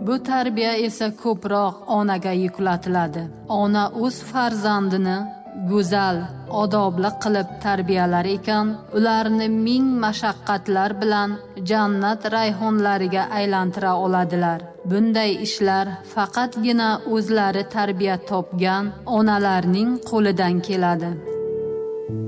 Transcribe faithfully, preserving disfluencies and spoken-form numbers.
Bu tarbiya esa ko'proq onaga yuklatiladi. Ona o'z farzandini go'zal, odobli qilib tarbiyalar ekan, ularni ming mashaqqatlar bilan jannat rayhonlariga aylantira oladilar. Bunday ishlar faqatgina o'zlari tarbiya topgan onalarning qo'lidan keladi.